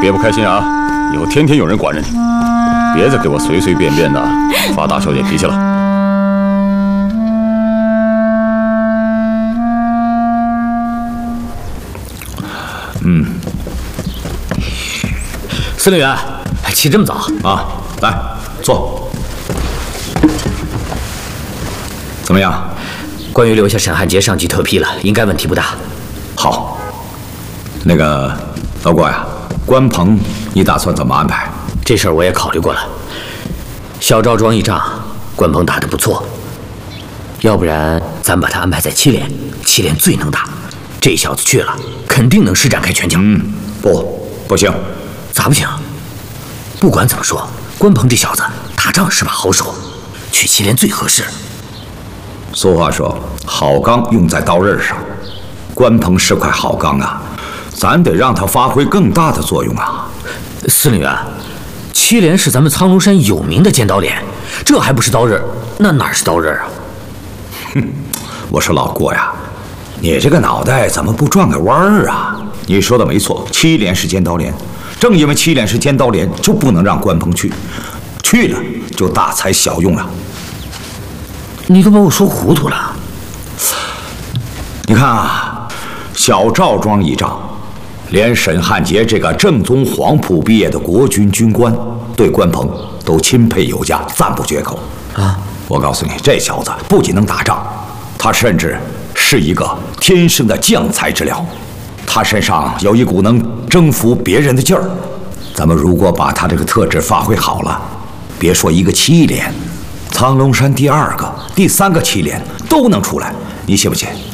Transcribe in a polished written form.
别不开心啊！以后天天有人管着你，别再给我随随便便的发大小姐脾气了。 司令员，起这么早啊？来，坐。怎么样？ 关于留下沈汉杰，上级特批了，应该问题不大。 好。那个老郭呀，关鹏，你打算怎么安排？ 这事儿我也考虑过了。小赵庄一仗，关鹏打得不错，要不然咱把他安排在7连，7连最能打。这小子去了，肯定能施展开拳脚。 不行。 咋不行？不管怎么说，关鹏这小子打仗是把好手，去7连最合适。 俗话说，好钢用在刀刃上，关鹏是块好钢啊，咱得让他发挥更大的作用啊。 司令员，7连是咱们苍龙山有名的尖刀连，这还不是刀刃，那哪是刀刃啊？ 我说老郭呀，你这个脑袋怎么不转个弯儿啊？你说的没错，7连是尖刀连，正因为7连是尖刀连，就不能让关鹏去，去了就大材小用了。 你都把我说糊涂了。 你看啊，小赵庄一仗，连沈汉杰这个正宗黄埔毕业的国军军官，对关鹏都钦佩有加，赞不绝口啊！我告诉你，这小子不仅能打仗，他甚至是一个天生的将才之料。他身上有一股能征服别人的劲儿。咱们如果把他这个特质发挥好了，别说一个7连，苍龙山第2个、第3个7连都能出来，你信不信？